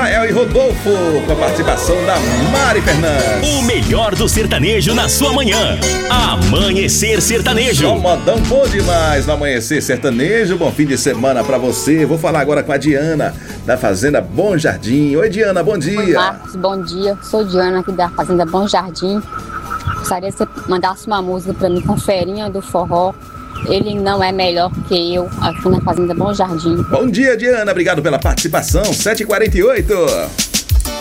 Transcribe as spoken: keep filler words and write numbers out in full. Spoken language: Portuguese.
Israel e Rodolfo, com a participação da Mari Fernandes. O melhor do sertanejo na sua manhã. Amanhecer Sertanejo. Só modão bom demais no Amanhecer Sertanejo. Bom fim de semana pra você. Vou falar agora com a Diana, da Fazenda Bom Jardim. Oi, Diana, bom dia. Oi, Marcos, bom dia. Sou Diana aqui da Fazenda Bom Jardim. Gostaria que você mandasse uma música pra mim com Ferinha do Forró. Ele não é melhor que eu, aqui na Fazenda Bom Jardim. Bom dia, Diana. Obrigado pela participação. sete e quarenta e oito.